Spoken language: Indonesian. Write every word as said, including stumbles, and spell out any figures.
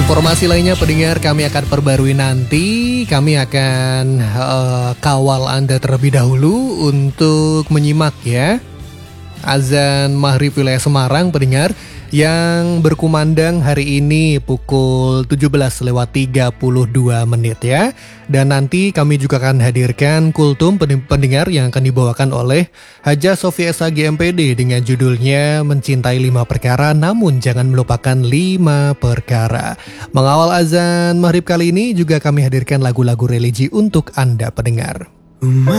Informasi lainnya pendengar kami akan perbarui nanti. Kami akan uh, kawal Anda terlebih dahulu untuk menyimak ya azan maghrib wilayah Semarang pendengar yang berkumandang hari ini pukul tujuh belas lewat tiga puluh dua menit ya. Dan nanti kami juga akan hadirkan kultum pendengar yang akan dibawakan oleh Haja Sofia S H G M P D dengan judulnya Mencintai Lima Perkara Namun Jangan Melupakan Lima Perkara. Mengawal azan maghrib kali ini juga kami hadirkan lagu-lagu religi untuk Anda pendengar.